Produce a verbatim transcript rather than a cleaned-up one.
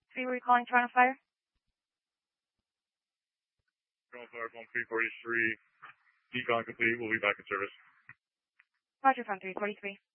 three, were you calling Toronto Fire? Toronto Fire, phone three forty-three, decon complete, we'll be back in service. Roger, phone three forty-three.